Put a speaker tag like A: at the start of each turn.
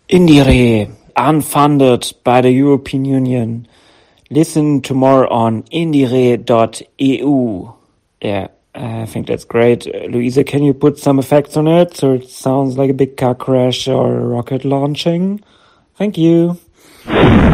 A: Indire, unfunded by the European Union. Listen to more on indire.eu. Yeah, I think that's great. Luisa, can you put some effects on it so it sounds like a big car crash or a rocket launching? Thank you.